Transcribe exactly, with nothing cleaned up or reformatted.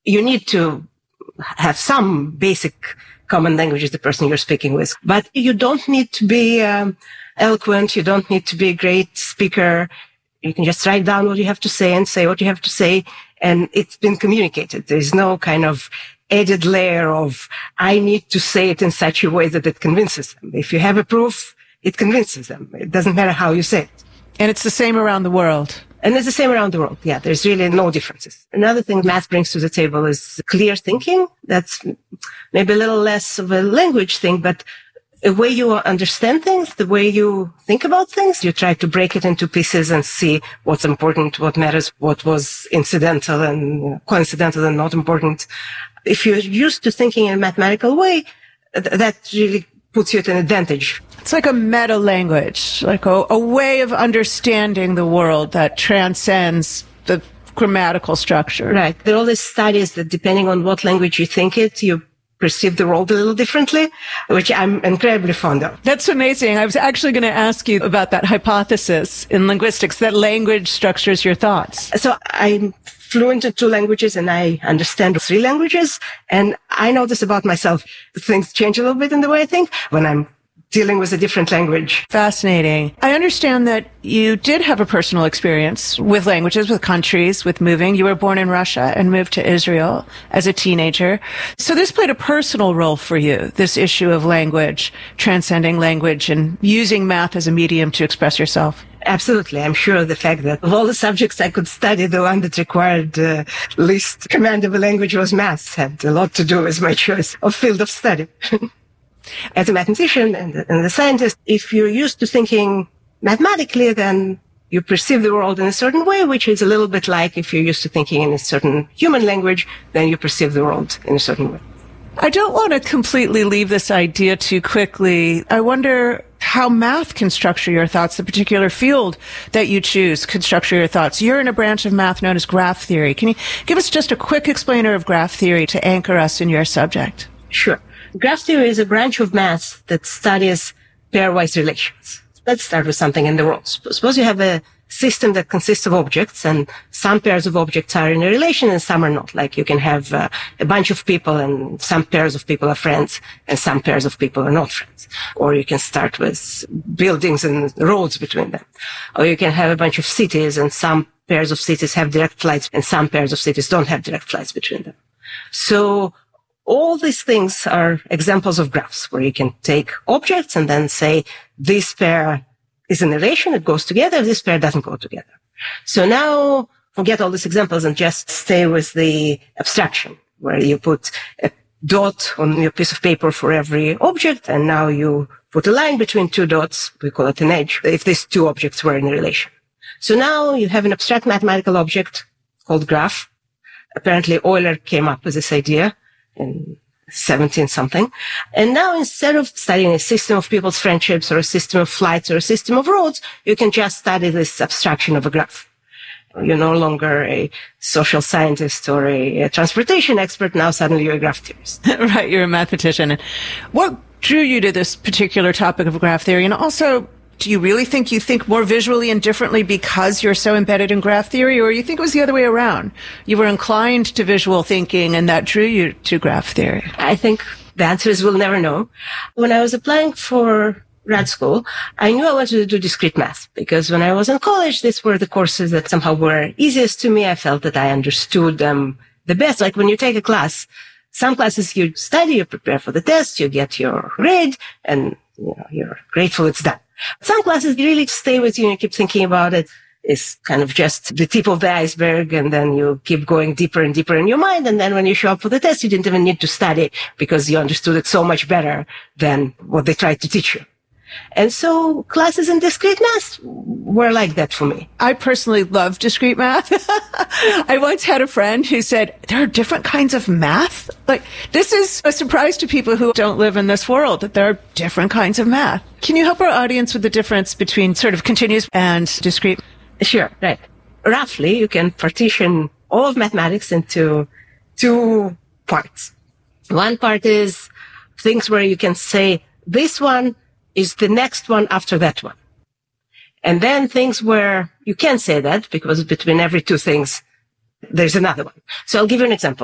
you need to have some basic common language with the person you're speaking with. But you don't need to be um, eloquent. You don't need to be a great speaker. You can just write down what you have to say and say what you have to say. And it's been communicated. There's no kind of added layer of, I need to say it in such a way that it convinces them. If you have a proof, it convinces them. It doesn't matter how you say it. And it's the same around the world. And it's the same around the world. Yeah, there's really no differences. Another thing math brings to the table is clear thinking. That's maybe a little less of a language thing, but the way you understand things, the way you think about things, you try to break it into pieces and see what's important, what matters, what was incidental and you know, coincidental and not important. If you're used to thinking in a mathematical way, th- that really puts you at an advantage. It's like a meta language, like a, a way of understanding the world that transcends the grammatical structure. Right. There are all these studies that depending on what language you think it, you perceive the world a little differently, which I'm incredibly fond of. That's amazing. I was actually going to ask you about that hypothesis in linguistics, that language structures your thoughts. So I'm fluent in two languages and I understand three languages. And I know this about myself. Things change a little bit in the way I think when I'm dealing with a different language. Fascinating. I understand that you did have a personal experience with languages, with countries, with moving. You were born in Russia and moved to Israel as a teenager. So this played a personal role for you, this issue of language, transcending language and using math as a medium to express yourself. Absolutely. I'm sure the fact that of all the subjects I could study, the one that required uh, least command of a language was math, had a lot to do with my choice of field of study. As a mathematician and, and a scientist, if you're used to thinking mathematically, then you perceive the world in a certain way, which is a little bit like if you're used to thinking in a certain human language, then you perceive the world in a certain way. I don't want to completely leave this idea too quickly. I wonder how math can structure your thoughts, the particular field that you choose can structure your thoughts. You're in a branch of math known as graph theory. Can you give us just a quick explainer of graph theory to anchor us in your subject? Sure. Graph theory is a branch of math that studies pairwise relations. Let's start with something in the world. Suppose you have a system that consists of objects and some pairs of objects are in a relation and some are not. Like you can have uh, a bunch of people and some pairs of people are friends and some pairs of people are not friends. Or you can start with buildings and roads between them. Or you can have a bunch of cities and some pairs of cities have direct flights and some pairs of cities don't have direct flights between them. So all these things are examples of graphs where you can take objects and then say, this pair is in a relation, it goes together, this pair doesn't go together. So now forget all these examples and just stay with the abstraction where you put a dot on your piece of paper for every object and now you put a line between two dots, we call it an edge, if these two objects were in a relation. So now you have an abstract mathematical object called graph. Apparently Euler came up with this idea in seventeen something. And now instead of studying a system of people's friendships or a system of flights or a system of roads, you can just study this abstraction of a graph. You're no longer a social scientist or a, a transportation expert. Now suddenly you're a graph theorist. Right, you're a mathematician. What drew you to this particular topic of graph theory? And also, do you really think you think more visually and differently because you're so embedded in graph theory, or you think it was the other way around? You were inclined to visual thinking and that drew you to graph theory? I think the answer is we'll never know. When I was applying for grad school, I knew I wanted to do discrete math because when I was in college, these were the courses that somehow were easiest to me. I felt that I understood them the best. Like when you take a class, some classes you study, you prepare for the test, you get your grade, and you know, you're grateful it's done. Some classes really stay with you and you keep thinking about it. It's kind of just the tip of the iceberg and then you keep going deeper and deeper in your mind. And then when you show up for the test, you didn't even need to study because you understood it so much better than what they tried to teach you. And so classes in discrete math were like that for me. I personally love discrete math. I once had a friend who said, there are different kinds of math. Like, this is a surprise to people who don't live in this world, that there are different kinds of math. Can you help our audience with the difference between sort of continuous and discrete? Sure, right. Roughly, you can partition all of mathematics into two parts. One part is things where you can say, this one is the next one after that one. And then things where you can't say that because between every two things, there's another one. So I'll give you an example.